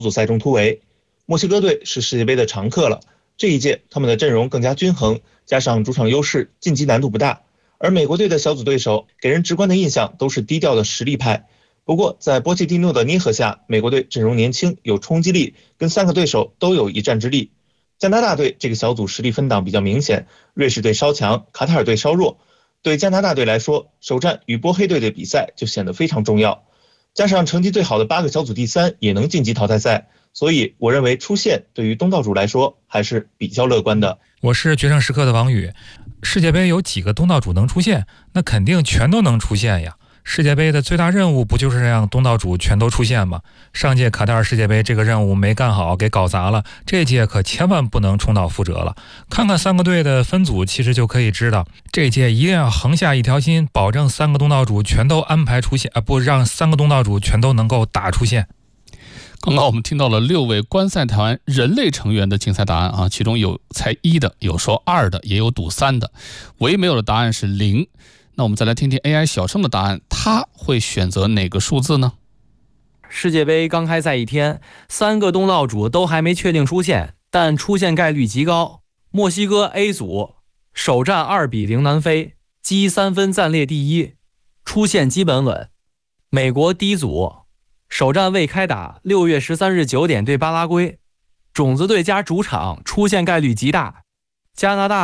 组赛中突围。墨西哥队是世界杯的常客了，这一届他们的阵容更加均衡，加上主场优势，晋级难度不大。而美国队的小组对手给人直观的印象都是低调的实力派。不过在波切蒂诺的捏合下，美国队阵容年轻，有冲击力，跟3个对手都有一战之力。加拿大队这个小组实力分档比较明显，瑞士队稍强，卡塔尔队稍弱。对加拿大队来说，首战与波黑队的比赛就显得非常重要。加上成绩最好的8个小组第3也能晋级淘汰赛，所以我认为出线对于东道主来说还是比较乐观的。 我是决胜时刻的王宇。世界杯有几个东道主能出现？那肯定全都能出现呀。世界杯的最大任务不就是让东道主全都出现吗？上届卡塔尔世界杯这个任务没干好，给搞砸了，这届可千万不能重蹈覆辙了。看看3个队的分组，其实就可以知道，这届一定要横下一条心，保证3个东道主全都安排出线，不让3个东道主全都能够打出线。 刚刚我们听到了6位观赛团人类成员的竞赛答案啊，其中有猜1的，有说2的，也有赌3的，唯一没有的答案是0。那我们再来听听 AI 小生的答案，他会选择哪个数字呢？ 世界杯刚开赛一天，3个东道主都还没确定出线，但出现概率极高。墨西哥 A 组首战2-0南非，积3分暂列第1，出线基本稳。美国 D 组首战未开打，6月13日9点对巴拉圭，种子队加主场，出线概率极大。加拿大